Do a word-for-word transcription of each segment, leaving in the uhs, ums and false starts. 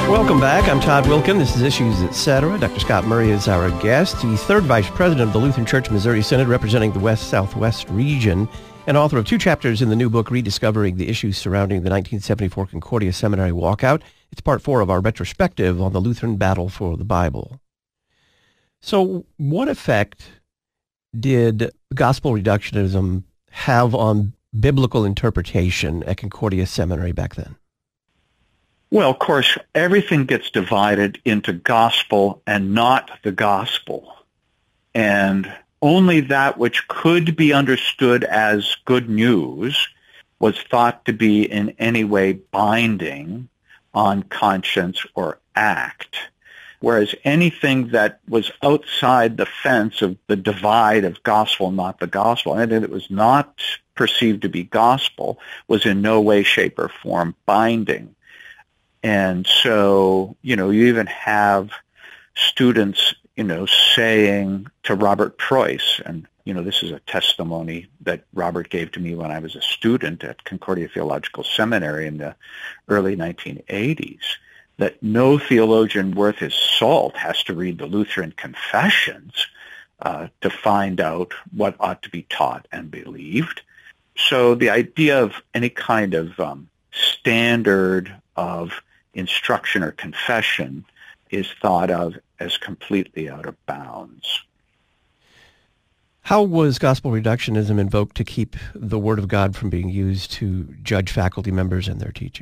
Welcome back. I'm Todd Wilkin. This is Issues Etc. Doctor Scott Murray is our guest. He's third vice president of the Lutheran Church Missouri Synod, representing the West-Southwest region, and author of two chapters in the new book, Rediscovering the Issues Surrounding the nineteen seventy-four Concordia Seminary Walkout. It's part four of our retrospective on the Lutheran battle for the Bible. So what effect did gospel reductionism have on biblical interpretation at Concordia Seminary back then? Well, of course, everything gets divided into gospel and not the gospel. And only that which could be understood as good news was thought to be in any way binding on conscience or act. Whereas anything that was outside the fence of the divide of gospel, not the gospel, anything that was not perceived to be gospel was in no way, shape, or form binding. And so, you know, you even have students, you know, saying to Robert Preuss, and, you know, this is a testimony that Robert gave to me when I was a student at Concordia Theological Seminary in the early nineteen eighties, that no theologian worth his salt has to read the Lutheran Confessions uh, to find out what ought to be taught and believed. So the idea of any kind of um, standard of instruction or confession is thought of as completely out of bounds. How was gospel reductionism invoked to keep the Word of God from being used to judge faculty members and their teaching?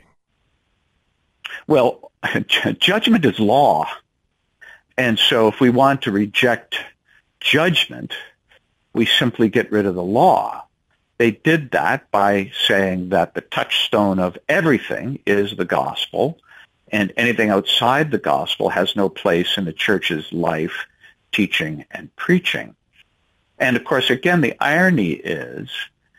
Well, judgment is law. And so if we want to reject judgment, we simply get rid of the law. They did that by saying that the touchstone of everything is the gospel, and anything outside the gospel has no place in the church's life, teaching, and preaching. And of course, again, the irony is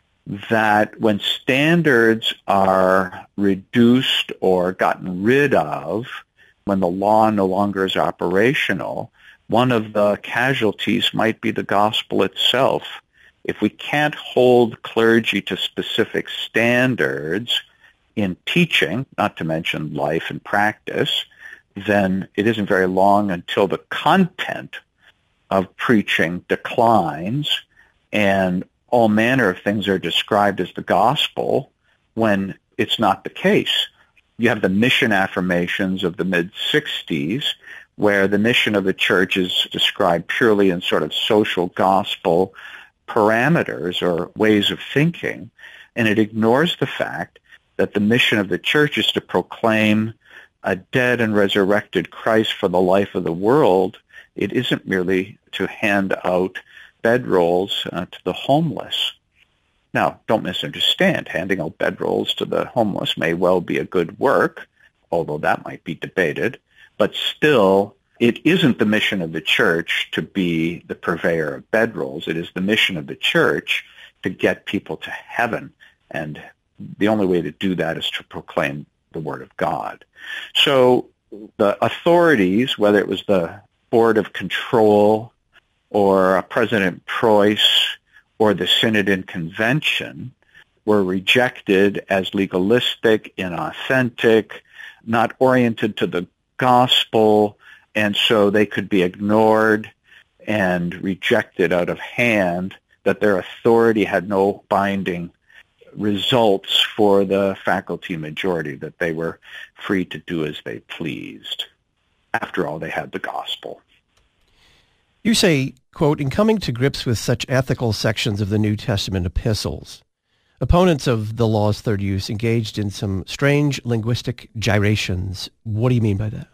that when standards are reduced or gotten rid of, when the law no longer is operational, one of the casualties might be the gospel itself. If we can't hold clergy to specific standards in teaching, not to mention life and practice, then it isn't very long until the content of preaching declines and all manner of things are described as the gospel when it's not the case. You have the mission affirmations of the mid-sixties, where the mission of the church is described purely in sort of social gospel parameters or ways of thinking, and it ignores the fact that the mission of the church is to proclaim a dead and resurrected Christ for the life of the world. It isn't merely to hand out bedrolls uh, to the homeless. Now, don't misunderstand. Handing out bedrolls to the homeless may well be a good work, although that might be debated, but still, it isn't the mission of the church to be the purveyor of bedrolls. It is the mission of the church to get people to heaven, and the only way to do that is to proclaim the Word of God. So the authorities, whether it was the Board of Control or President Preuss or the Synod and Convention, were rejected as legalistic, inauthentic, not oriented to the gospel, and so they could be ignored and rejected out of hand, that their authority had no binding results for the faculty majority, that they were free to do as they pleased. After all, they had the gospel. You say, quote, in coming to grips with such ethical sections of the New Testament epistles, opponents of the law's third use engaged in some strange linguistic gyrations. What do you mean by that?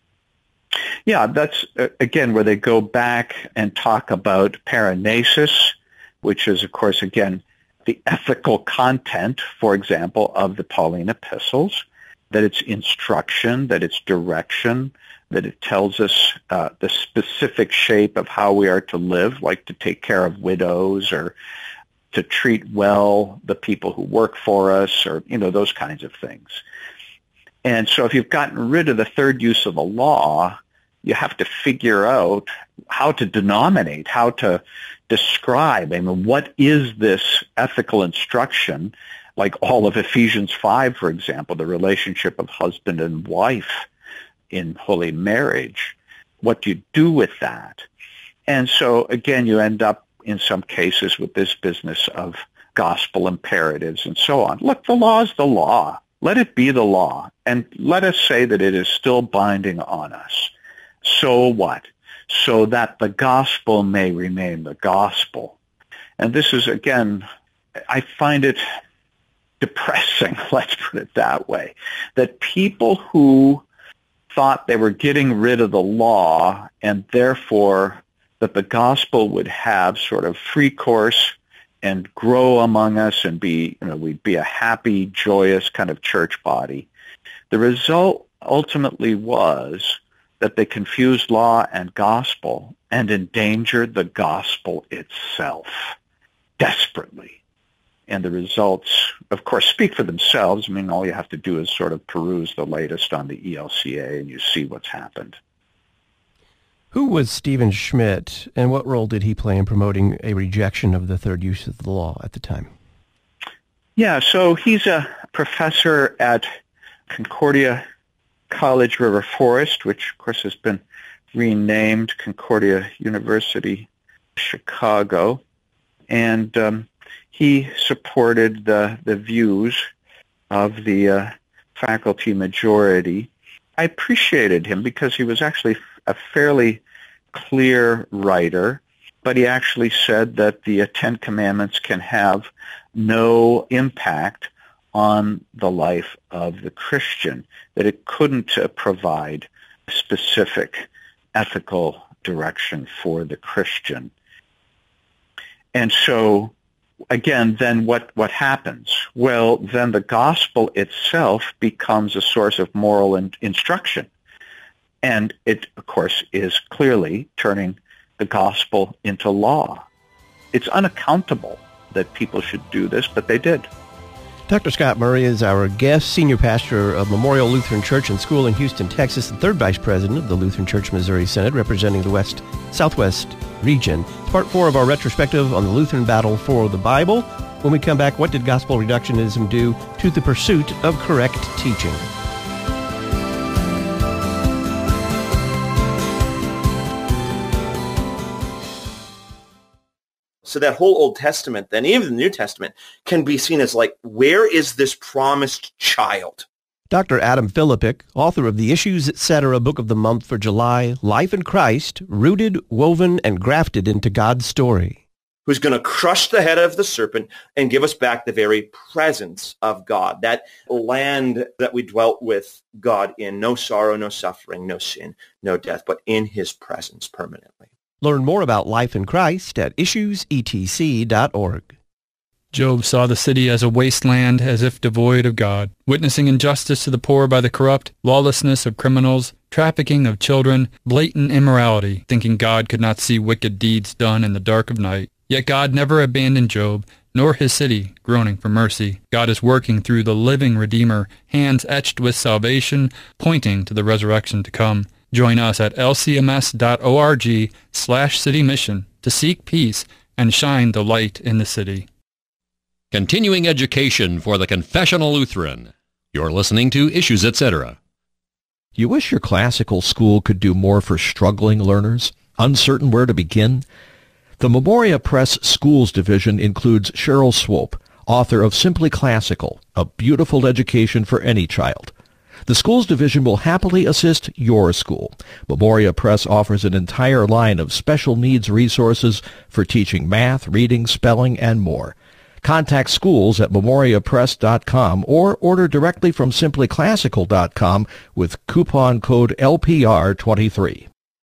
Yeah, that's, uh, again, where they go back and talk about paranesis, which is, of course, again, the ethical content, for example, of the Pauline epistles, that it's instruction, that it's direction, that it tells us uh, the specific shape of how we are to live, like to take care of widows or to treat well the people who work for us, or, you know, those kinds of things. And so if you've gotten rid of the third use of the law, you have to figure out how to denominate, how to describe. I mean, what is this ethical instruction, like all of Ephesians five, for example, the relationship of husband and wife, in holy marriage. What do you do with that? And so, again, you end up in some cases with this business of gospel imperatives and so on. Look, the law is the law. Let it be the law. And let us say that it is still binding on us. So what? So that the gospel may remain the gospel. And this is, again, I find it depressing, let's put it that way, that people who thought they were getting rid of the law and therefore that the gospel would have sort of free course and grow among us and be, you know, we'd be a happy, joyous kind of church body. The result ultimately was that they confused law and gospel and endangered the gospel itself desperately. And the results, of course, speak for themselves. I mean, all you have to do is sort of peruse the latest on the E L C A and you see what's happened. Who was Stephen Schmidt, and what role did he play in promoting a rejection of the third use of the law at the time? Yeah, so he's a professor at Concordia College River Forest, which, of course, has been renamed Concordia University Chicago. And um, he supported the, the views of the uh, faculty majority. I appreciated him because he was actually a fairly clear writer, but he actually said that the Ten Commandments can have no impact on the life of the Christian, that it couldn't uh, provide specific ethical direction for the Christian. And so, again, then what, what happens? Well, then the gospel itself becomes a source of moral in- instruction. And it, of course, is clearly turning the gospel into law. It's unaccountable that people should do this, but they did. Doctor Scott Murray is our guest, senior pastor of Memorial Lutheran Church and School in Houston, Texas, and third vice president of the Lutheran Church Missouri Synod, representing the West Southwest region. It's part four of our retrospective on the Lutheran battle for the Bible. When we come back, what did gospel reductionism do to the pursuit of correct teaching? So that whole Old Testament, then even the New Testament, can be seen as like, where is this promised child? Doctor Adam Philippic, author of the Issues, et cetera Book of the Month for July, Life in Christ, Rooted, Woven, and Grafted into God's Story. Who's going to crush the head of the serpent and give us back the very presence of God, that land that we dwelt with God in, no sorrow, no suffering, no sin, no death, but in his presence permanently. Learn more about life in Christ at issues e t c dot org. Job saw the city as a wasteland, as if devoid of God, witnessing injustice to the poor by the corrupt, lawlessness of criminals, trafficking of children, blatant immorality, thinking God could not see wicked deeds done in the dark of night. Yet God never abandoned Job, nor his city, groaning for mercy. God is working through the living Redeemer, hands etched with salvation, pointing to the resurrection to come. Join us at l c m s dot org slash city mission to seek peace and shine the light in the city. Continuing education for the Confessional Lutheran. You're listening to Issues, et cetera. You wish your classical school could do more for struggling learners, uncertain where to begin? The Memoria Press Schools Division includes Cheryl Swope, author of Simply Classical, a beautiful education for any child. The Schools Division will happily assist your school. Memoria Press offers an entire line of special needs resources for teaching math, reading, spelling, and more. Contact schools at memoria press dot com or order directly from simply classical dot com with coupon code L P R twenty-three.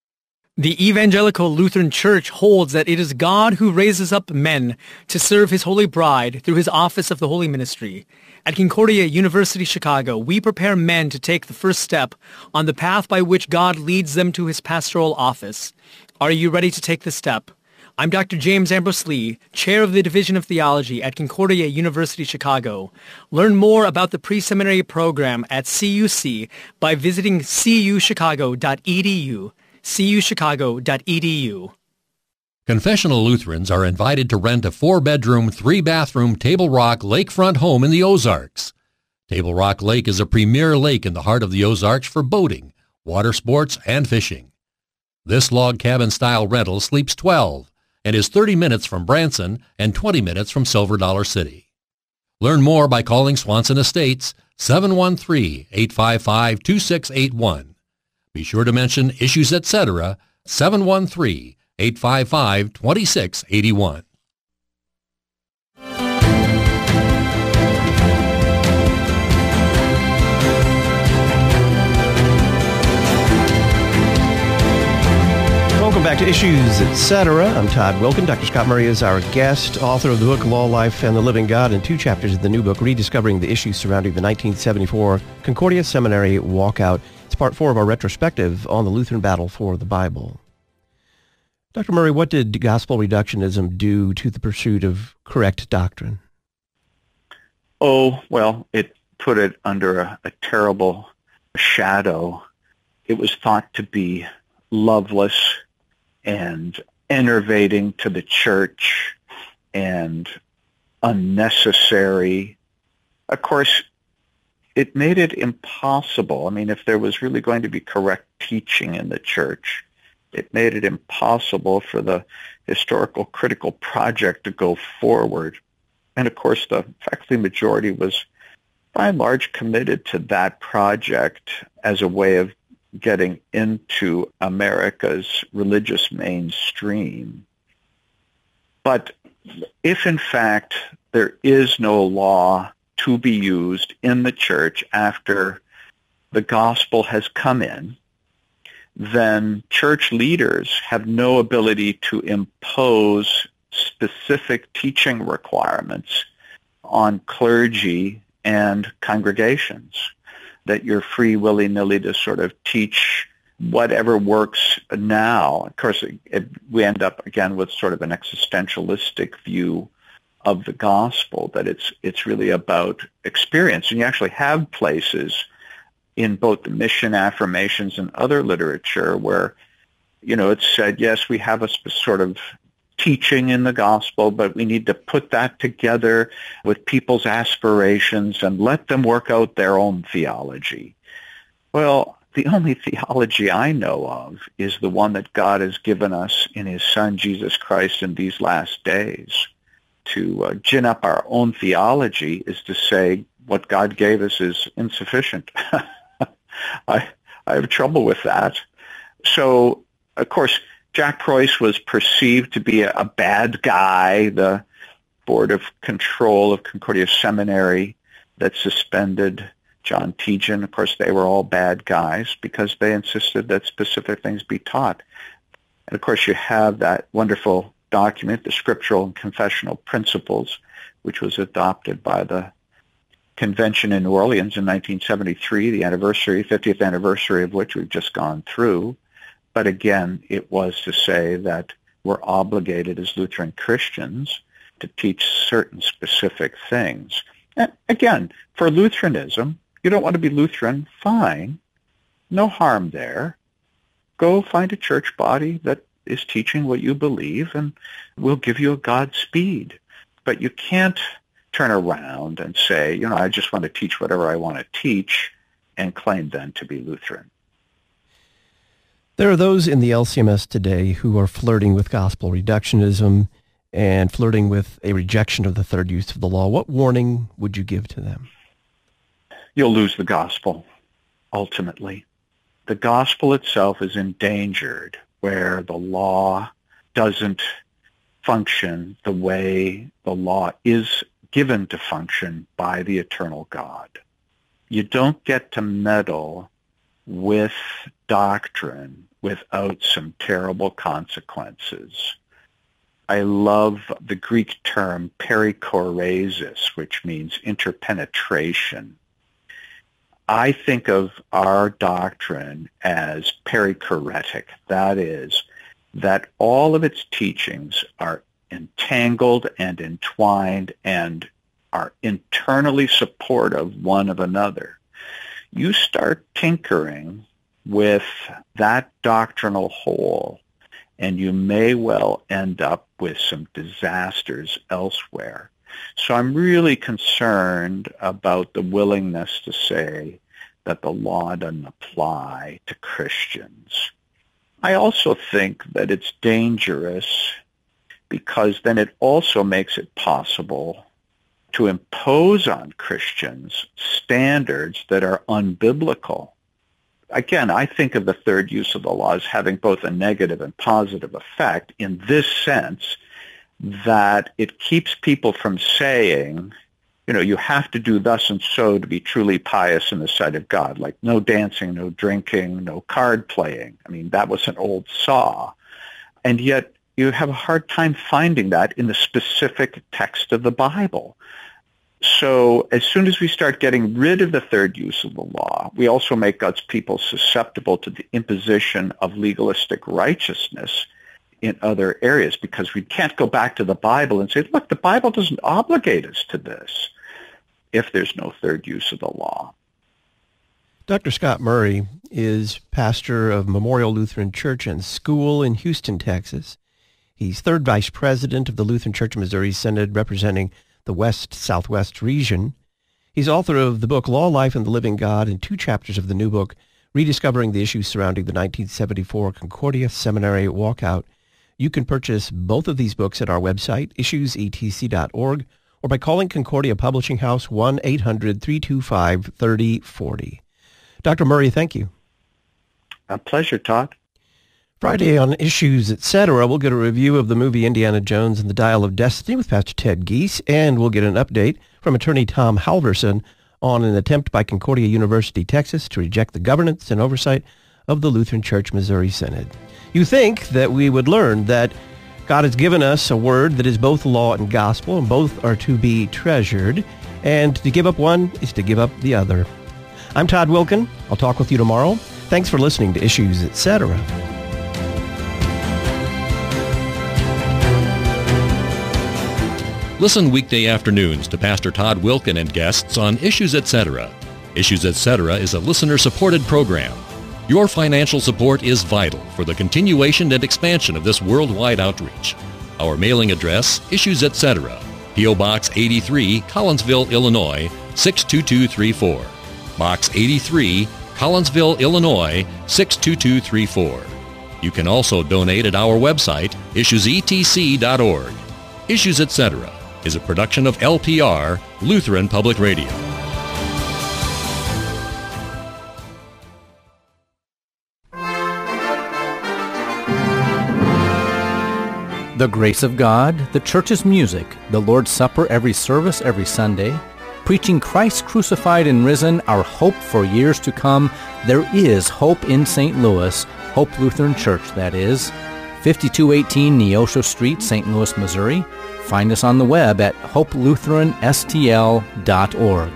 The Evangelical Lutheran Church holds that it is God who raises up men to serve his holy bride through his office of the Holy Ministry. At Concordia University, Chicago, we prepare men to take the first step on the path by which God leads them to his pastoral office. Are you ready to take the step? I'm Doctor James Ambrose Lee, Chair of the Division of Theology at Concordia University, Chicago. Learn more about the pre-seminary program at C U C by visiting c u chicago dot e d u. c u chicago dot e d u. Confessional Lutherans are invited to rent a four-bedroom, three-bathroom Table Rock lakefront home in the Ozarks. Table Rock Lake is a premier lake in the heart of the Ozarks for boating, water sports, and fishing. This log cabin-style rental sleeps twelve and is thirty minutes from Branson and twenty minutes from Silver Dollar City. Learn more by calling Swanson Estates seven one three, eight five five, two six eight one. Be sure to mention Issues Etc. seven one three, eight five five, two six eight one. Welcome back to Issues Etc. I'm Todd Wilkin. Doctor Scott Murray is our guest, author of the book Law, Life, and the Living God, and two chapters of the new book, Rediscovering the Issues Surrounding the nineteen seventy-four Concordia Seminary Walkout. It's part four of our retrospective on the Lutheran battle for the Bible. Doctor Murray, what did gospel reductionism do to the pursuit of correct doctrine? Oh, well, it put it under a, a terrible shadow. It was thought to be loveless and enervating to the church and unnecessary. Of course, it made it impossible. I mean, if there was really going to be correct teaching in the church, it made it impossible for the historical critical project to go forward. And of course, the faculty majority was by and large committed to that project as a way of getting into America's religious mainstream. But if, in fact, there is no law to be used in the church after the gospel has come in, then church leaders have no ability to impose specific teaching requirements on clergy and congregations, that you're free willy-nilly to sort of teach whatever works now. Of course, it, it, we end up, again, with sort of an existentialistic view of the gospel, that it's it's really about experience. And you actually have places in both the mission affirmations and other literature where, you know, it's said, yes, we have a sp- sort of teaching in the gospel, but we need to put that together with people's aspirations and let them work out their own theology. Well, the only theology I know of is the one that God has given us in his Son, Jesus Christ, in these last days. To uh, gin up our own theology is to say what God gave us is insufficient. I, I have trouble with that. So, of course, Jack Preuss was perceived to be a, a bad guy. The Board of Control of Concordia Seminary that suspended John Tejan, of course, they were all bad guys because they insisted that specific things be taught. And, of course, you have that wonderful document, the Scriptural and Confessional Principles, which was adopted by the convention in New Orleans in nineteen seventy-three, the anniversary, fiftieth anniversary of which we've just gone through. But again, it was to say that we're obligated as Lutheran Christians to teach certain specific things. And again, for Lutheranism, you don't want to be Lutheran, fine. No harm there. Go find a church body that is teaching what you believe, and we'll give you a Godspeed. But you can't turn around and say, you know, I just want to teach whatever I want to teach and claim then to be Lutheran. There are those in the L C M S today who are flirting with gospel reductionism and flirting with a rejection of the third use of the law. What warning would you give to them? You'll lose the gospel, ultimately. The gospel itself is endangered where the law doesn't function the way the law is given to function by the eternal God. You don't get to meddle with doctrine without some terrible consequences. I love the Greek term perikoresis, which means interpenetration. I think of our doctrine as perikoretic. That is, that all of its teachings are entangled and entwined and are internally supportive one of another. You start tinkering with that doctrinal whole, and you may well end up with some disasters elsewhere. So I'm really concerned about the willingness to say that the law doesn't apply to Christians. I also think that it's dangerous because then it also makes it possible to impose on Christians standards that are unbiblical. Again, I think of the third use of the law as having both a negative and positive effect in this sense that it keeps people from saying, you know, you have to do thus and so to be truly pious in the sight of God, like no dancing, no drinking, no card playing. I mean, that was an old saw. And yet you have a hard time finding that in the specific text of the Bible. So as soon as we start getting rid of the third use of the law, we also make God's people susceptible to the imposition of legalistic righteousness in other areas, because we can't go back to the Bible and say, look, the Bible doesn't obligate us to this if there's no third use of the law. Doctor Scott Murray is pastor of Memorial Lutheran Church and School in Houston, Texas. He's third vice president of the Lutheran Church Missouri Synod, representing the West Southwest region. He's author of the book Law, Life, and the Living God, and two chapters of the new book, Rediscovering the Issues Surrounding the nineteen seventy-four Concordia Seminary Walkout. You can purchase both of these books at our website, issues e t c dot org, or by calling Concordia Publishing House one eight hundred three two five three oh four oh. Doctor Murray, thank you. A pleasure, Todd. Friday on Issues, et cetera, we'll get a review of the movie Indiana Jones and the Dial of Destiny with Pastor Ted Giese, and we'll get an update from attorney Tom Halverson on an attempt by Concordia University, Texas, to reject the governance and oversight of the Lutheran Church Missouri Synod. You think that we would learn that God has given us a word that is both law and gospel, and both are to be treasured, and to give up one is to give up the other. I'm Todd Wilken. I'll talk with you tomorrow. Thanks for listening to Issues, et cetera. Listen weekday afternoons to Pastor Todd Wilken and guests on Issues, et cetera. Issues, et cetera is a listener-supported program. Your financial support is vital for the continuation and expansion of this worldwide outreach. Our mailing address, Issues, et cetera. P O. Box eighty-three, Collinsville, Illinois, six two two three four. Box eighty-three, Collinsville, Illinois, six two two three four. You can also donate at our website, issues e t c dot org. Issues, et cetera is a production of L P R, Lutheran Public Radio. The grace of God, the church's music, the Lord's Supper every service every Sunday, preaching Christ crucified and risen, our hope for years to come. There is hope in Saint Louis, Hope Lutheran Church, that is. fifty-two eighteen Neosho Street, Saint Louis, Missouri. Find us on the web at hope lutheran s t l dot org.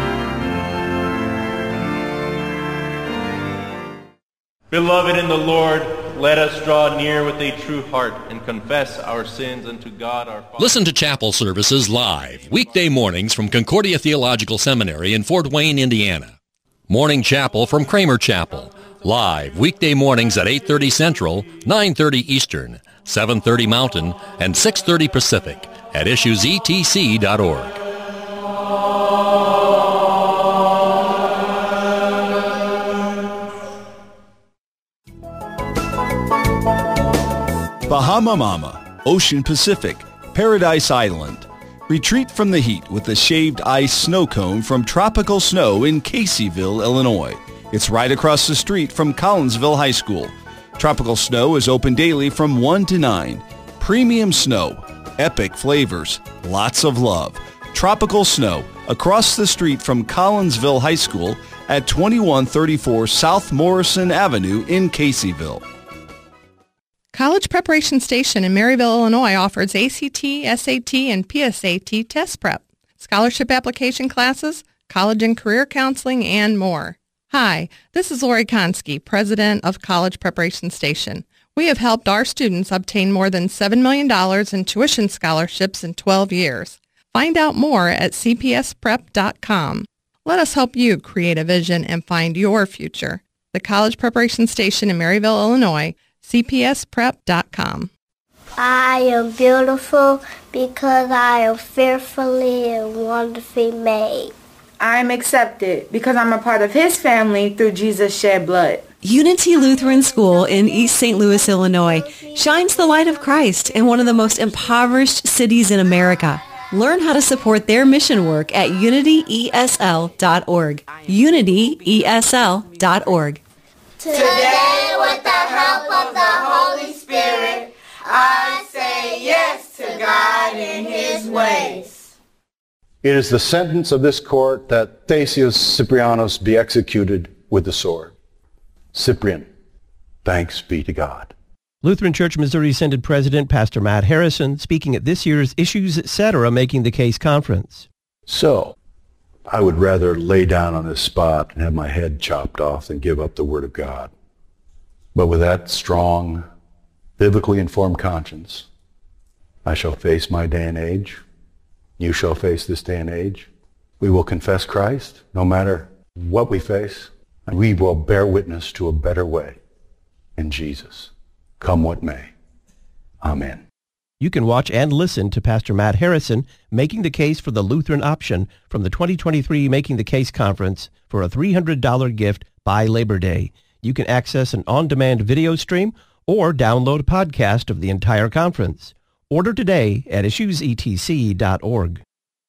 Beloved in the Lord, let us draw near with a true heart and confess our sins unto God our Father. Listen to chapel services live, weekday mornings from Concordia Theological Seminary in Fort Wayne, Indiana. Morning chapel from Kramer Chapel, live weekday mornings at eight thirty Central, nine thirty Eastern, seven thirty Mountain, and six thirty Pacific at issues e t c dot org. Bahama Mama, Ocean Pacific, Paradise Island. Retreat from the heat with a shaved ice snow cone from Tropical Snow in Caseyville, Illinois. It's right across the street from Collinsville High School. Tropical Snow is open daily from one to nine. Premium snow, epic flavors, lots of love. Tropical Snow, across the street from Collinsville High School at twenty-one thirty-four South Morrison Avenue in Caseyville. College Preparation Station in Maryville, Illinois offers A C T, S A T, and P S A T test prep, scholarship application classes, college and career counseling, and more. Hi, this is Lori Konski, president of College Preparation Station. We have helped our students obtain more than seven million dollars in tuition scholarships in twelve years. Find out more at c p s prep dot com. Let us help you create a vision and find your future. The College Preparation Station in Maryville, Illinois, c p s prep dot com. I am beautiful because I am fearfully and wonderfully made. I'm accepted because I'm a part of his family through Jesus' shed blood. Unity Lutheran School in East Saint Louis, Illinois, shines the light of Christ in one of the most impoverished cities in America. Learn how to support their mission work at unity e s l dot org. unity e s l dot org. Today, with the help of the Holy Spirit, I say yes to God and His ways. It is the sentence of this court that Thasius Cyprianus be executed with the sword. Cyprian, thanks be to God. Lutheran Church Missouri Synod President Pastor Matt Harrison speaking at this year's Issues Etc. Making the Case conference. So, I would rather lay down on this spot and have my head chopped off than give up the Word of God. But with that strong, biblically informed conscience, I shall face my day and age. You shall face this day and age. We will confess Christ no matter what we face, and we will bear witness to a better way in Jesus, come what may. Amen. You can watch and listen to Pastor Matt Harrison making the case for the Lutheran option from the twenty twenty-three Making the Case Conference for a three hundred dollars gift by Labor Day. You can access an on-demand video stream or download a podcast of the entire conference. Order today at issues e t c dot org.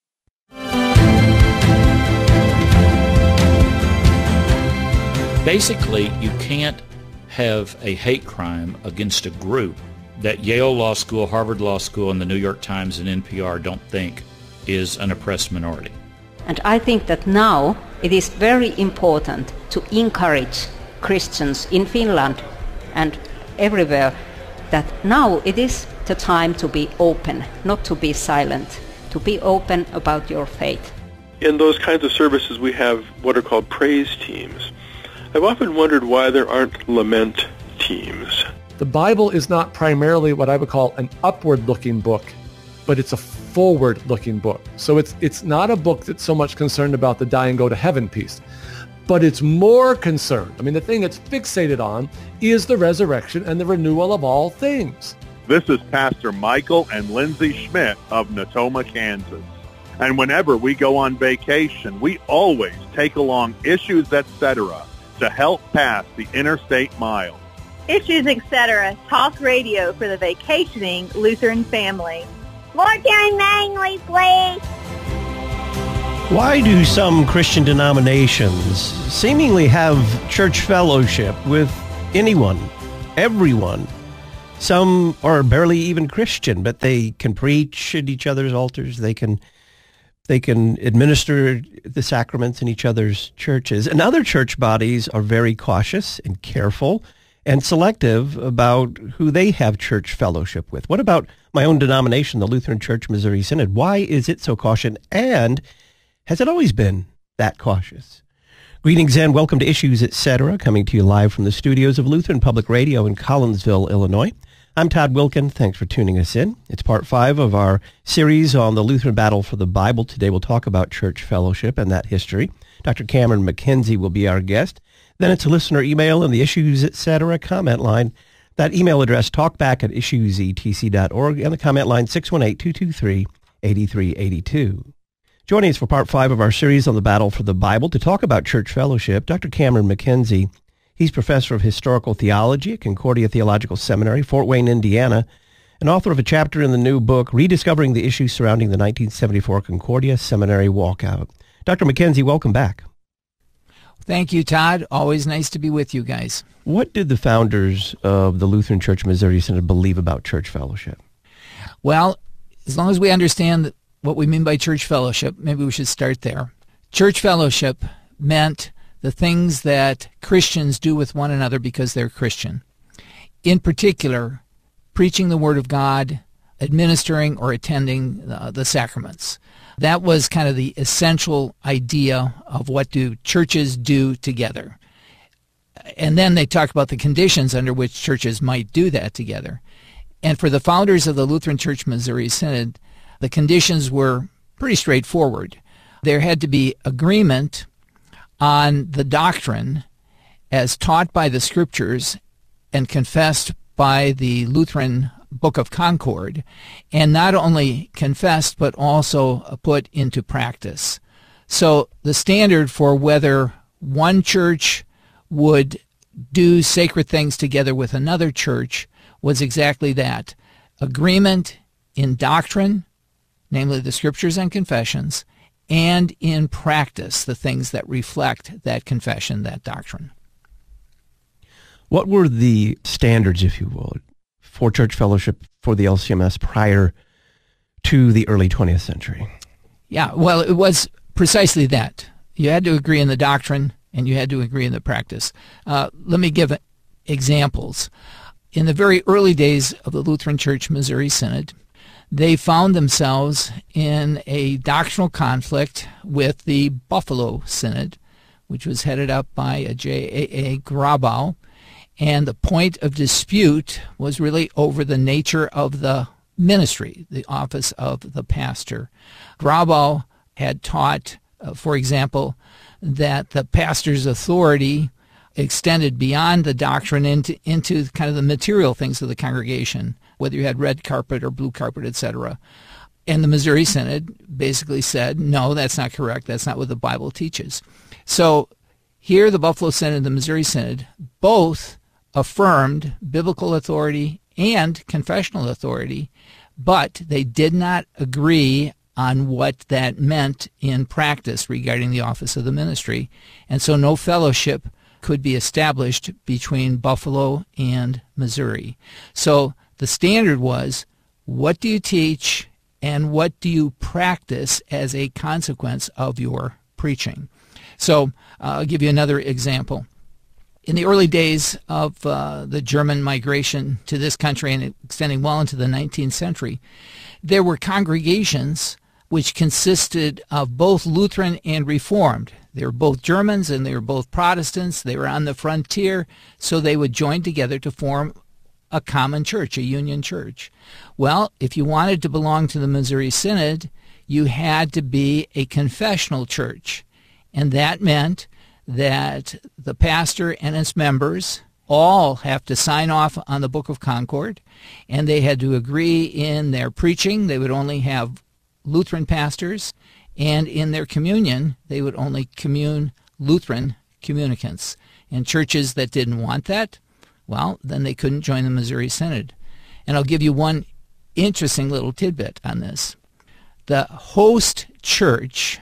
Basically, you can't have a hate crime against a group that Yale Law School, Harvard Law School, and the New York Times and N P R don't think is an oppressed minority. And I think that now it is very important to encourage Christians in Finland and everywhere that now it is the time to be open, not to be silent, to be open about your faith. In those kinds of services, we have what are called praise teams. I've often wondered why there aren't lament teams. The Bible is not primarily what I would call an upward-looking book, but it's a forward-looking book. So it's it's not a book that's so much concerned about the die and go to heaven piece, but it's more concerned. I mean, the thing it's fixated on is the resurrection and the renewal of all things. This is Pastor Michael and Lindsay Schmidt of Natoma, Kansas. And whenever we go on vacation, we always take along Issues Etc. to help pass the interstate mile. Issues Etc. Talk radio for the vacationing Lutheran family. More Karen Mangley, please. Why do some Christian denominations seemingly have church fellowship with anyone, everyone? Some are barely even Christian, but they can preach at each other's altars. They can They can administer the sacraments in each other's churches. And other church bodies are very cautious and careful and selective about who they have church fellowship with. What about my own denomination, the Lutheran Church Missouri Synod? Why is it so cautious? And has it always been that cautious? Greetings and welcome to Issues Etc., coming to you live from the studios of Lutheran Public Radio in Collinsville, Illinois. I'm Todd Wilkin. Thanks for tuning us in. It's part five of our series on the Lutheran battle for the Bible. Today we'll talk about church fellowship and that history. Doctor Cameron McKenzie will be our guest. Then it's a listener email in the Issues Etc. comment line. That email address, talkback at issues e t c dot org, and the comment line six one eight, two two three, eight three eight two. Joining us for part five of our series on the battle for the Bible to talk about church fellowship, Doctor Cameron McKenzie. He's professor of historical theology at Concordia Theological Seminary, Fort Wayne, Indiana, and author of a chapter in the new book, Rediscovering the Issues Surrounding the nineteen seventy-four Concordia Seminary Walkout. Doctor McKenzie, welcome back. Thank you, Todd. Always nice to be with you guys. What did the founders of the Lutheran Church Missouri Synod believe about church fellowship? Well, as long as we understand what we mean by church fellowship, maybe we should start there. Church fellowship meant the things that Christians do with one another because they're Christian. In particular, preaching the Word of God, administering or attending uh, the sacraments. That was kind of the essential idea of what do churches do together. And then they talk about the conditions under which churches might do that together. And for the founders of the Lutheran Church Missouri Synod, the conditions were pretty straightforward. There had to be agreement on the doctrine as taught by the Scriptures and confessed by the Lutheran Book of Concord, and not only confessed but also put into practice. So the standard for whether one church would do sacred things together with another church was exactly that. Agreement in doctrine, namely the scriptures and confessions, and in practice, the things that reflect that confession, that doctrine. What were the standards, if you will, for church fellowship for the L C M S prior to the early twentieth century? Yeah, well, it was precisely that. You had to agree in the doctrine, and you had to agree in the practice. Uh, let me give examples. In the very early days of the Lutheran Church Missouri Synod, they found themselves in a doctrinal conflict with the Buffalo Synod, which was headed up by a J A A Grabau, and the point of dispute was really over the nature of the ministry, the office of the pastor. Grabau had taught, uh, for example, that the pastor's authority extended beyond the doctrine into, into kind of the material things of the congregation, whether you had red carpet or blue carpet, et cetera. And the Missouri Synod basically said, no, that's not correct. That's not what the Bible teaches. So here the Buffalo Synod and the Missouri Synod both affirmed biblical authority and confessional authority, but they did not agree on what that meant in practice regarding the office of the ministry. And so no fellowship could be established between Buffalo and Missouri. So the standard was, what do you teach and what do you practice as a consequence of your preaching? So uh, I'll give you another example. In the early days of uh, the German migration to this country and extending well into the nineteenth century, there were congregations which consisted of both Lutheran and Reformed. They were both Germans and they were both Protestants. They were on the frontier, so they would join together to form a common church, a union church. Well, if you wanted to belong to the Missouri Synod, you had to be a confessional church, and that meant that the pastor and its members all have to sign off on the Book of Concord, and they had to agree in their preaching. They would only have Lutheran pastors, and in their communion, they would only commune Lutheran communicants. And churches that didn't want that, well, then they couldn't join the Missouri Synod. And I'll give you one interesting little tidbit on this. The host church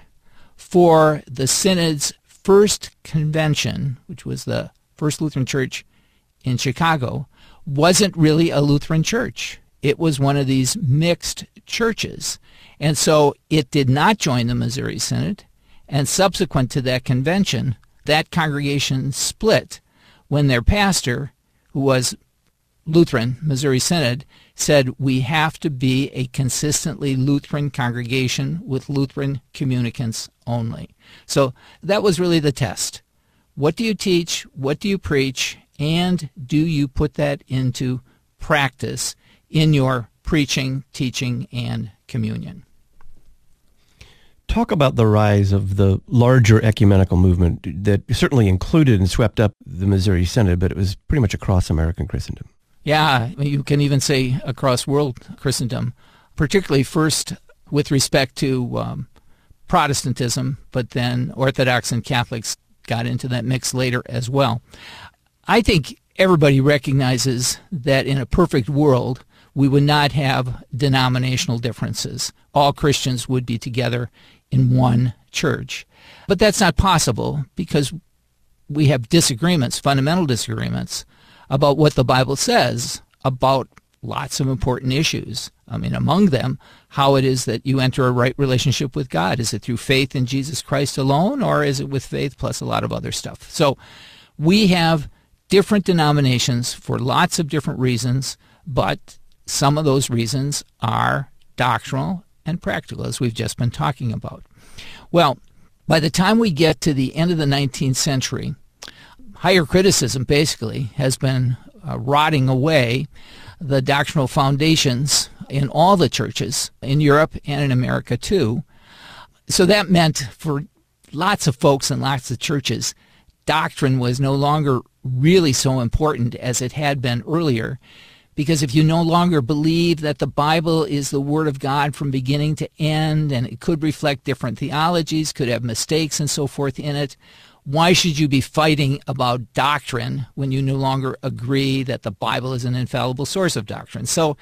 for the Synod's first convention, which was the First Lutheran Church in Chicago, wasn't really a Lutheran church. It was one of these mixed churches. And so it did not join the Missouri Synod, and subsequent to that convention, that congregation split when their pastor, who was Lutheran, Missouri Synod, said, we have to be a consistently Lutheran congregation with Lutheran communicants only. So that was really the test. What do you teach? What do you preach? And do you put that into practice in your preaching, teaching, and communion? Talk about the rise of the larger ecumenical movement that certainly included and swept up the Missouri Synod, but it was pretty much across American Christendom. Yeah, you can even say across world Christendom, particularly first with respect to um, Protestantism, but then Orthodox and Catholics got into that mix later as well. I think everybody recognizes that in a perfect world, we would not have denominational differences. All Christians would be together in one church. But that's not possible because we have disagreements, fundamental disagreements, about what the Bible says about lots of important issues. I mean, among them, how it is that you enter a right relationship with God. Is it through faith in Jesus Christ alone, or is it with faith plus a lot of other stuff? So we have different denominations for lots of different reasons, but some of those reasons are doctrinal and practical, as we've just been talking about. Well, by the time we get to the end of the nineteenth century, higher criticism basically has been uh, rotting away the doctrinal foundations in all the churches in Europe and in America too. So that meant for lots of folks and lots of churches, doctrine was no longer really so important as it had been earlier, Because if you no longer believe that the Bible is the Word of God from beginning to end, and it could reflect different theologies, could have mistakes and so forth in it, why should you be fighting about doctrine when you no longer agree that the Bible is an infallible source of doctrine? So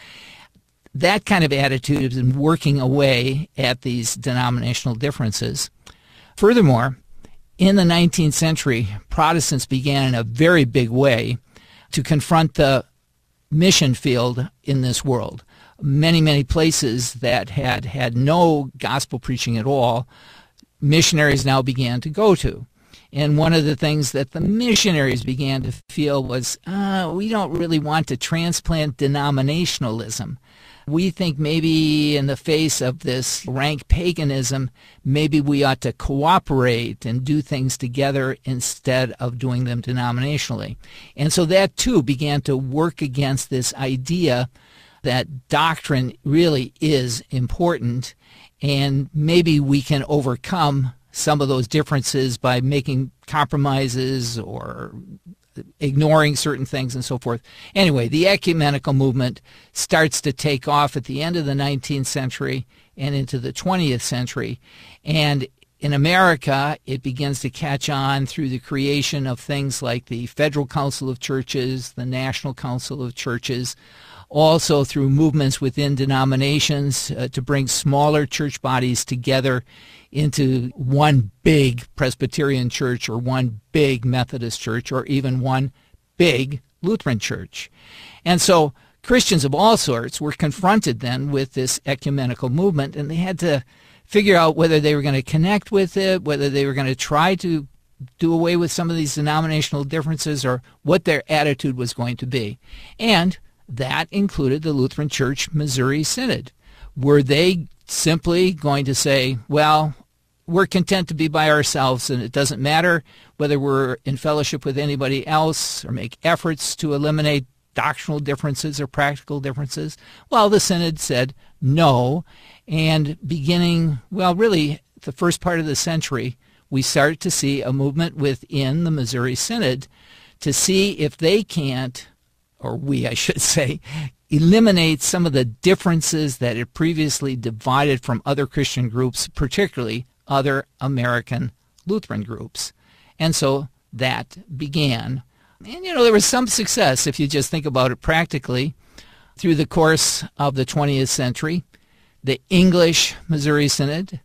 that kind of attitude has been working away at these denominational differences. Furthermore, in the nineteenth century, Protestants began in a very big way to confront the mission field in this world. Many, many places that had had no gospel preaching at all, missionaries now began to go to. And one of the things that the missionaries began to feel was, uh, we don't really want to transplant denominationalism. We think maybe in the face of this rank paganism, maybe we ought to cooperate and do things together instead of doing them denominationally. And so that too began to work against this idea that doctrine really is important, and maybe we can overcome some of those differences by making compromises or ignoring certain things and so forth. Anyway, the ecumenical movement starts to take off at the end of the nineteenth century and into the twentieth century. And in America, it begins to catch on through the creation of things like the Federal Council of Churches, the National Council of Churches, also through movements within denominations uh, to bring smaller church bodies together into one big Presbyterian church or one big Methodist church or even one big Lutheran church. And so Christians of all sorts were confronted then with this ecumenical movement, and they had to figure out whether they were going to connect with it, whether they were going to try to do away with some of these denominational differences, or what their attitude was going to be. And that included the Lutheran Church Missouri Synod. Were they simply going to say, well, we're content to be by ourselves, and it doesn't matter whether we're in fellowship with anybody else, or make efforts to eliminate doctrinal differences or practical differences? Well, the Synod said no, and beginning, well, really, the first part of the century, we started to see a movement within the Missouri Synod to see if they can't, or we, I should say, eliminate some of the differences that had previously divided from other Christian groups, particularly other American Lutheran groups. And so that began. And, you know, there was some success, if you just think about it practically, through the course of the twentieth century. The English Missouri Synod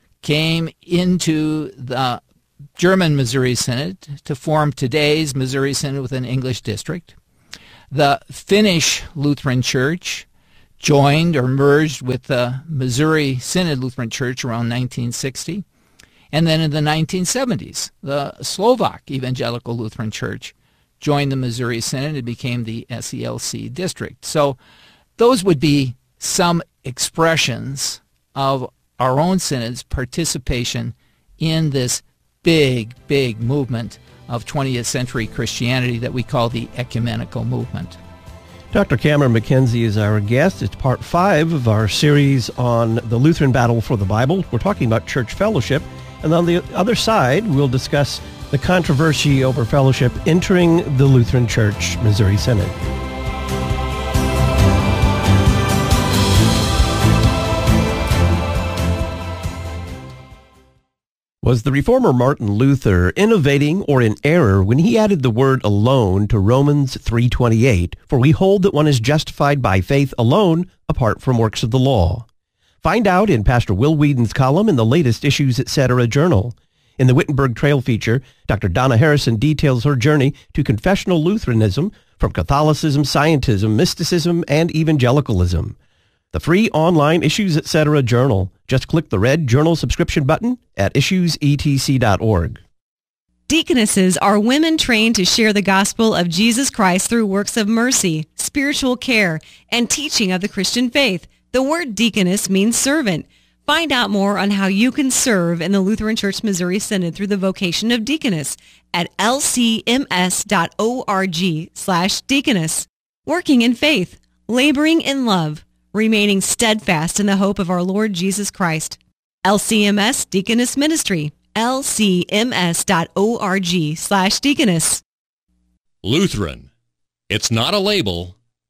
came into the German Missouri Synod to form today's Missouri Synod with an English district. The Finnish Lutheran Church joined or merged with the Missouri Synod Lutheran Church around nineteen sixty. And then in the nineteen seventies, the Slovak Evangelical Lutheran Church joined the Missouri Synod and became the S E L C district. So those would be some expressions of our own synod's participation in this big, big movement of twentieth century Christianity that we call the ecumenical movement. Doctor Cameron McKenzie is our guest. It's part five of our series on the Lutheran battle for the Bible. We're talking about church fellowship. And on the other side, we'll discuss the controversy over fellowship entering the Lutheran Church Missouri Synod. Was the reformer Martin Luther innovating or in error when he added the word alone to Romans three twenty-eight, for we hold that one is justified by faith alone, apart from works of the law? Find out in Pastor Will Whedon's column in the latest Issues Etc. journal. In the Wittenberg Trail feature, Doctor Donna Harrison details her journey to confessional Lutheranism from Catholicism, Scientism, mysticism, and evangelicalism. The free online Issues Etc. journal. Just click the red journal subscription button at issues e t c dot org. Deaconesses are women trained to share the gospel of Jesus Christ through works of mercy, spiritual care, and teaching of the Christian faith. The word deaconess means servant. Find out more on how you can serve in the Lutheran Church Missouri Synod through the vocation of deaconess at l c m s dot org slash deaconess. Working in faith, laboring in love, remaining steadfast in the hope of our Lord Jesus Christ. L C M S Deaconess Ministry, l c m s dot org slash deaconess. Lutheran. It's not a label,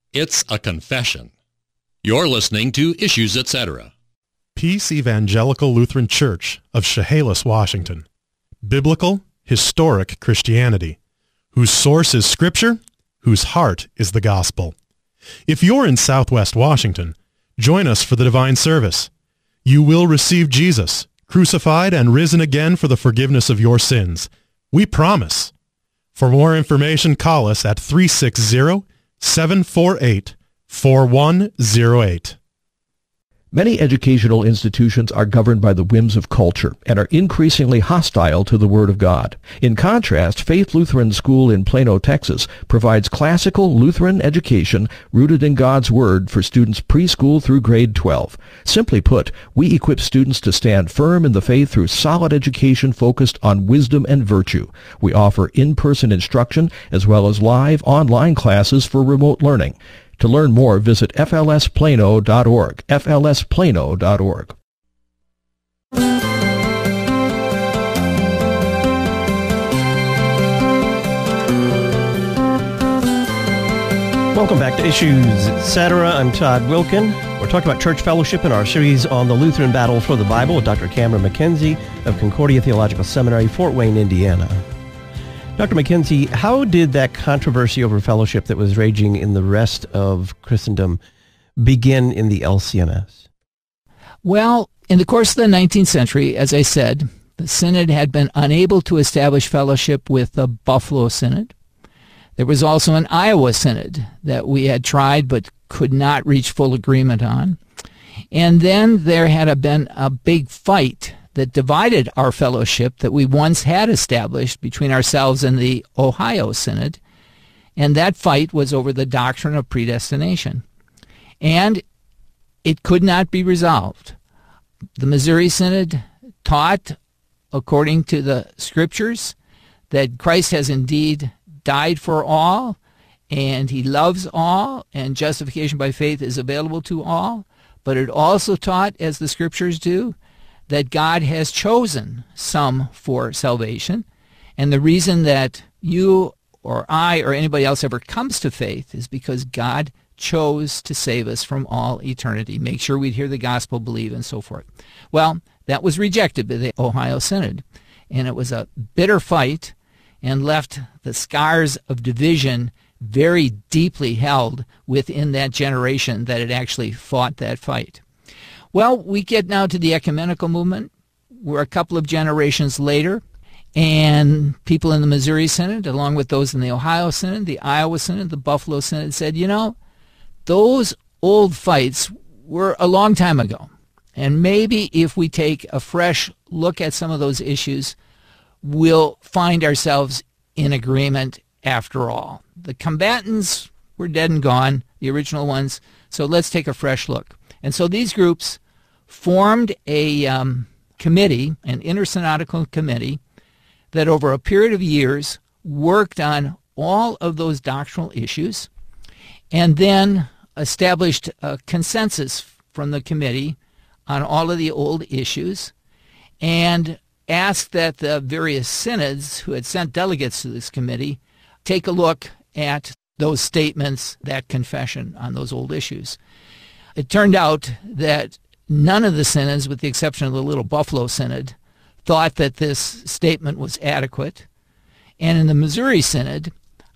It's a confession. You're listening to Issues, et cetera. Peace Evangelical Lutheran Church of Chehalis, Washington. Biblical, historic Christianity, whose source is Scripture, whose heart is the gospel. If you're in Southwest Washington, join us for the divine service. You will receive Jesus, crucified and risen again for the forgiveness of your sins. We promise. For more information, call us at three six zero, seven four eight, four one zero eight. Many educational institutions are governed by the whims of culture and are increasingly hostile to the Word of God. In contrast, Faith Lutheran School in Plano, Texas, provides classical Lutheran education rooted in God's Word for students preschool through grade twelve. Simply put, we equip students to stand firm in the faith through solid education focused on wisdom and virtue. We offer in-person instruction as well as live online classes for remote learning. To learn more, visit f l s plano dot org, f l s plano dot org. Welcome back to Issues, et cetera. I'm Todd Wilkin. We're talking about church fellowship in our series on the Lutheran Battle for the Bible with Doctor Cameron McKenzie of Concordia Theological Seminary, Fort Wayne, Indiana. Doctor McKenzie, how did that controversy over fellowship that was raging in the rest of Christendom begin in the L C M S? Well, in the course of the nineteenth century, as I said, the Synod had been unable to establish fellowship with the Buffalo Synod. There was also an Iowa Synod that we had tried but could not reach full agreement on. And then there had been a big fight that divided our fellowship that we once had established between ourselves and the Ohio Synod, and that fight was over the doctrine of predestination. And it could not be resolved. The Missouri Synod taught, according to the Scriptures, that Christ has indeed died for all, and he loves all, and justification by faith is available to all, but it also taught, as the Scriptures do, that God has chosen some for salvation, and the reason that you or I or anybody else ever comes to faith is because God chose to save us from all eternity, make sure we'd hear the gospel, believe, and so forth. Well, that was rejected by the Ohio Synod, and it was a bitter fight and left the scars of division very deeply held within that generation that had actually fought that fight. Well, we get now to the ecumenical movement. We're a couple of generations later, and people in the Missouri Synod, along with those in the Ohio Synod, the Iowa Synod, the Buffalo Synod, said, you know, those old fights were a long time ago, and maybe if we take a fresh look at some of those issues, we'll find ourselves in agreement after all. The combatants were dead and gone, the original ones, so let's take a fresh look. And so these groups formed a um, committee, an intersynodical committee, that over a period of years worked on all of those doctrinal issues and then established a consensus from the committee on all of the old issues and asked that the various synods who had sent delegates to this committee take a look at those statements, that confession on those old issues. It turned out that none of the synods, with the exception of the Little Buffalo Synod, thought that this statement was adequate. And in the Missouri Synod,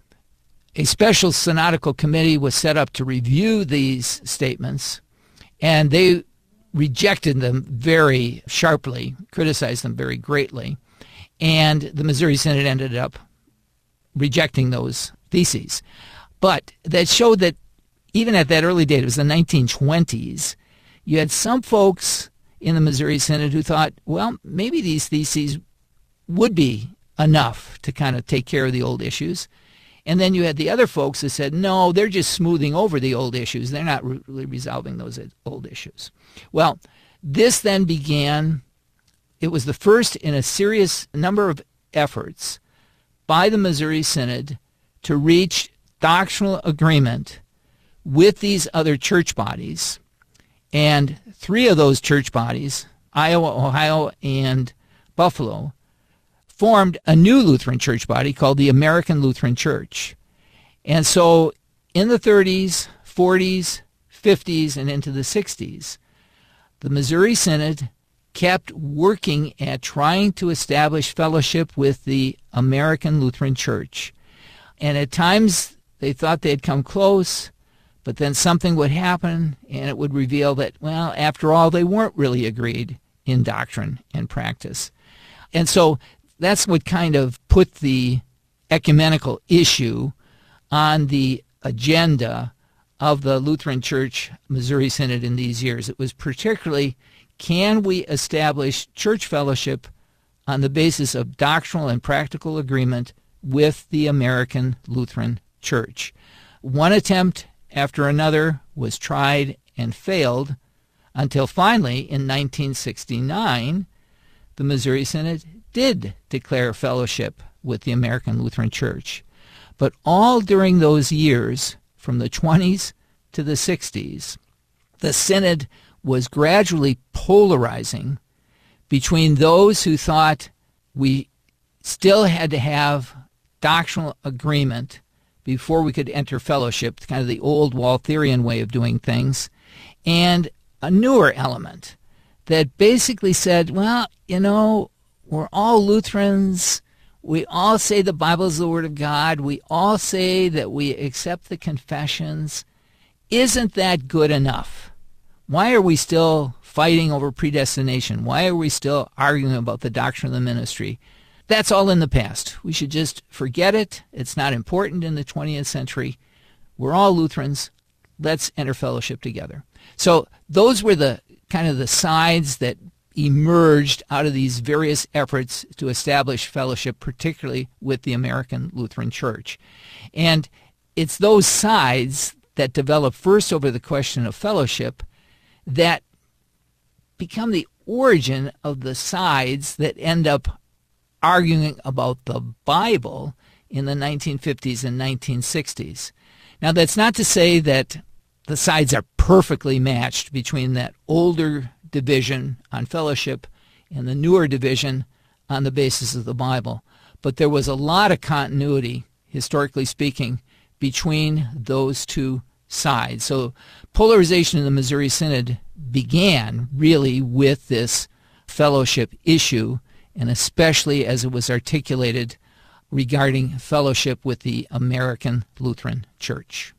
a special synodical committee was set up to review these statements, and they rejected them very sharply, criticized them very greatly, and the Missouri Synod ended up rejecting those theses. But that showed that even at that early date, it was the nineteen twenties, you had some folks in the Missouri Synod who thought, well, maybe these theses would be enough to kind of take care of the old issues. And then you had the other folks that said, no, they're just smoothing over the old issues. They're not really resolving those old issues. Well, this then began, it was the first in a serious number of efforts by the Missouri Synod to reach doctrinal agreement with these other church bodies. And three of those church bodies, Iowa, Ohio, and Buffalo, formed a new Lutheran church body called the American Lutheran Church. And so in the thirties, forties, fifties, and into the sixties, the Missouri Synod kept working at trying to establish fellowship with the American Lutheran Church. And at times they thought they had come close, but then something would happen and it would reveal that, well, after all, they weren't really agreed in doctrine and practice. And so that's what kind of put the ecumenical issue on the agenda of the Lutheran Church Missouri Synod in these years. It was particularly, can we establish church fellowship on the basis of doctrinal and practical agreement with the American Lutheran Church? One attempt after another was tried and failed until finally in nineteen sixty-nine, the Missouri Synod did declare fellowship with the American Lutheran Church. But all during those years, from the twenties to the sixties, the Synod was gradually polarizing between those who thought we still had to have doctrinal agreement before we could enter fellowship, kind of the old Waltherian way of doing things, and a newer element that basically said, well, you know, we're all Lutherans. We all say the Bible is the Word of God. We all say that we accept the confessions. Isn't that good enough? Why are we still fighting over predestination? Why are we still arguing about the doctrine of the ministry? That's all in the past. We should just forget it. It's not important in the twentieth century. We're all Lutherans. Let's enter fellowship together. So those were the kind of the sides that emerged out of these various efforts to establish fellowship, particularly with the American Lutheran Church. And it's those sides that develop first over the question of fellowship that become the origin of the sides that end up arguing about the Bible in the nineteen fifties and nineteen sixties. Now, that's not to say that the sides are perfectly matched between that older division on fellowship and the newer division on the basis of the Bible. But there was a lot of continuity, historically speaking, between those two sides. So polarization in the Missouri Synod began really with this fellowship issue, and especially as it was articulated regarding fellowship with the American Lutheran Church.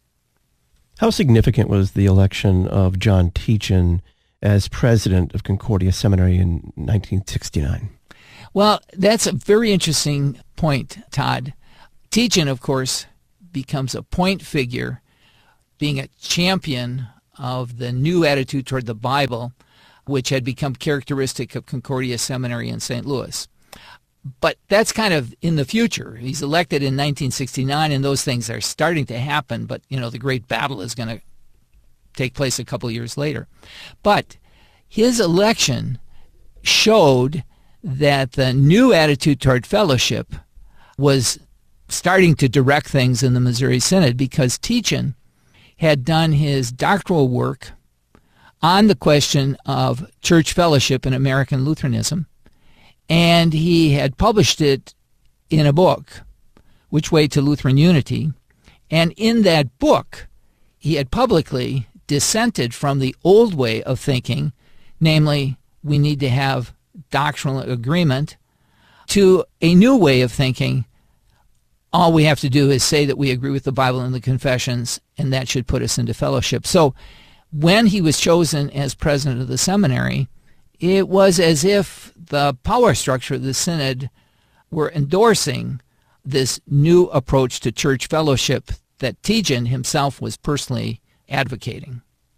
How significant was the election of John Tietjen as president of Concordia Seminary in nineteen sixty-nine? Well, that's a very interesting point, Todd. Tietjen, of course, becomes a point figure, being a champion of the new attitude toward the Bible, which had become characteristic of Concordia Seminary in Saint Louis. But that's kind of in the future. He's elected in nineteen sixty-nine, and those things are starting to happen, but, you know, the great battle is going to take place a couple years later. But his election showed that the new attitude toward fellowship was starting to direct things in the Missouri Synod, because Tietjen had done his doctoral work on the question of church fellowship in American Lutheranism, and he had published it in a book, Which Way to Lutheran Unity, and in that book he had publicly dissented from the old way of thinking, namely, we need to have doctrinal agreement, to a new way of thinking. All we have to do is say that we agree with the Bible and the confessions, and that should put us into fellowship. So when he was chosen as president of the seminary, it was as if the power structure of the synod were endorsing this new approach to church fellowship that Tietjen himself was personally advocating.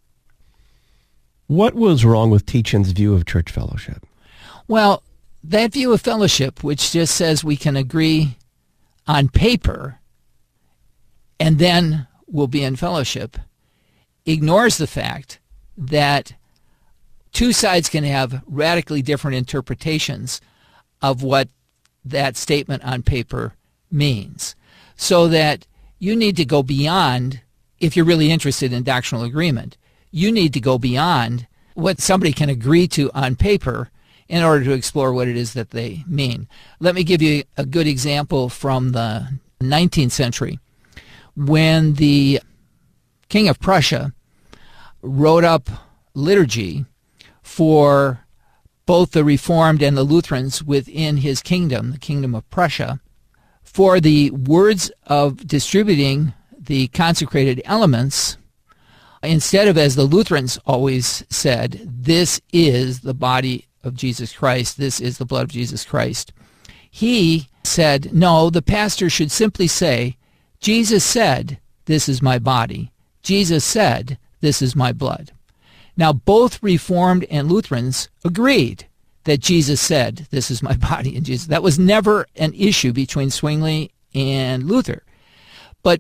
What was wrong with Tietjen's view of church fellowship? Well, that view of fellowship, which just says we can agree on paper and then we'll be in fellowship, ignores the fact that two sides can have radically different interpretations of what that statement on paper means. So that you need to go beyond, if you're really interested in doctrinal agreement, you need to go beyond what somebody can agree to on paper in order to explore what it is that they mean. Let me give you a good example from the nineteenth century, when the King of Prussia wrote up liturgy for both the Reformed and the Lutherans within his kingdom, the Kingdom of Prussia, for the words of distributing the consecrated elements. Instead of, as the Lutherans always said, this is the body of Jesus Christ, this is the blood of Jesus Christ, he said, no, the pastor should simply say, Jesus said, this is my body. Jesus said, this is my blood. Now, both Reformed and Lutherans agreed that Jesus said, this is my body. And Jesus, that was never an issue between Zwingli and Luther. But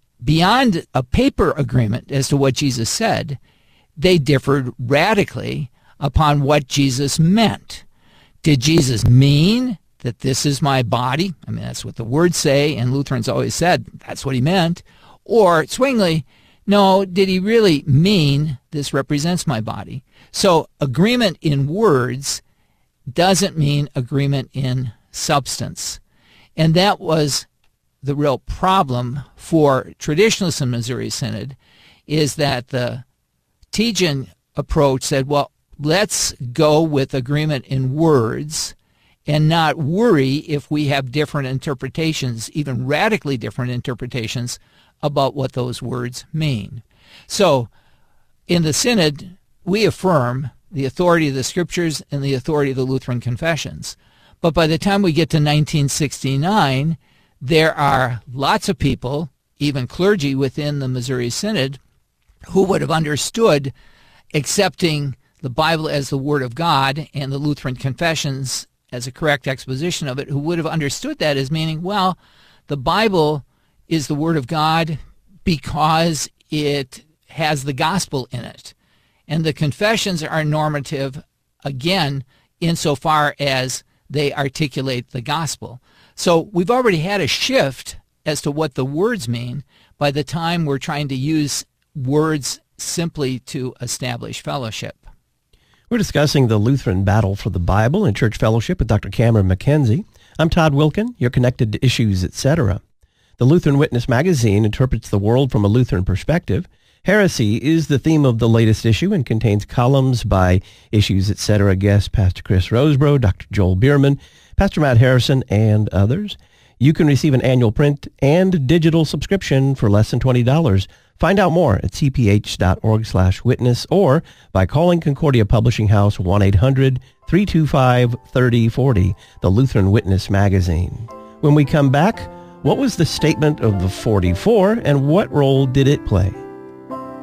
beyond a paper agreement as to what Jesus said, they differed radically upon what Jesus meant. Did Jesus mean that this is my body? I mean, that's what the words say, and Lutherans always said that's what he meant. Or Zwingli, no, did he really mean this represents my body? So agreement in words doesn't mean agreement in substance. And that was the real problem for traditionalists in Missouri Synod, is that the Tejan approach said, well, let's go with agreement in words and not worry if we have different interpretations, even radically different interpretations, about what those words mean. So in the Synod, we affirm the authority of the Scriptures and the authority of the Lutheran confessions. But by the time we get to nineteen sixty-nine, there are lots of people, even clergy within the Missouri Synod, who would have understood accepting the Bible as the Word of God and the Lutheran confessions as a correct exposition of it, who would have understood that as meaning, well, the Bible is the Word of God because it has the gospel in it. And the confessions are normative, again, insofar as they articulate the gospel. So we've already had a shift as to what the words mean by the time we're trying to use words simply to establish fellowship. We're discussing the Lutheran battle for the Bible in Church Fellowship with Doctor Cameron McKenzie. I'm Todd Wilkin. You're connected to Issues, et cetera. The Lutheran Witness magazine interprets the world from a Lutheran perspective. Heresy is the theme of the latest issue and contains columns by Issues, et cetera guests Pastor Chris Rosebrough, Doctor Joel Bierman, Pastor Matt Harrison, and others. You can receive an annual print and digital subscription for less than twenty dollars. Find out more at c p h dot org slash witness or by calling Concordia Publishing House one eight hundred, three two five, three oh four oh, the Lutheran Witness magazine. When we come back, what was the statement of the forty-four and what role did it play?